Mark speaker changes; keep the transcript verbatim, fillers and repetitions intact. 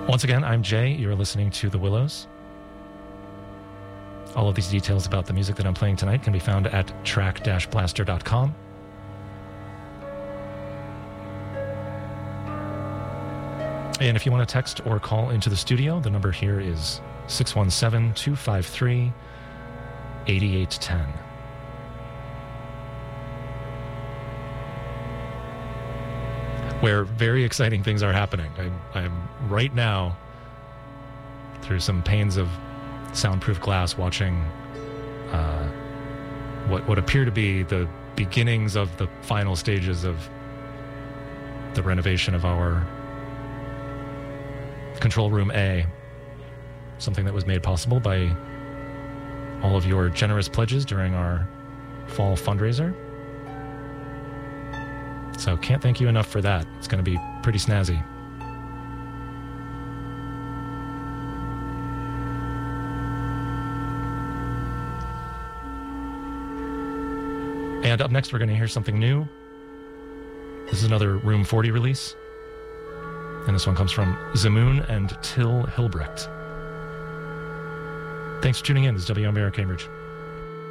Speaker 1: Once again, I'm Jay. You're listening to The Willows. All of these details about the music that I'm playing tonight can be found at track dash blaster dot com. And if you want to text or call into the studio, the number here is six one seven, two five three, eight eight one zero. Where very exciting things are happening. I'm, I'm right now, through some panes of soundproof glass, watching uh, what what appear to be the beginnings of the final stages of the renovation of our Control Room A, something that was made possible by all of your generous pledges during our fall fundraiser. So can't thank you enough for that. It's going to be pretty snazzy. And up next, we're going to hear something new. This is another Room forty release. And this one comes from Zamoon and Till Hilbrecht. Thanks for tuning in. This is W M B R Cambridge.